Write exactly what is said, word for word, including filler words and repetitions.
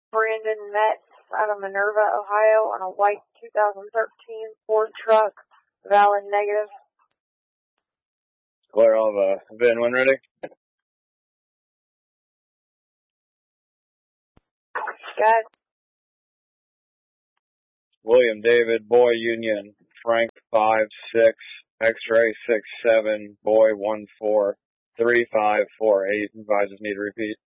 Brandon Metz out of Minerva, Ohio, on a white two thousand thirteen Ford truck. Valid negative. Clear all the V I N when ready. Got it. William David, Boy Union, Frank five six, X-ray six seven, Boy one four, three five four eight. Advisors need to repeat.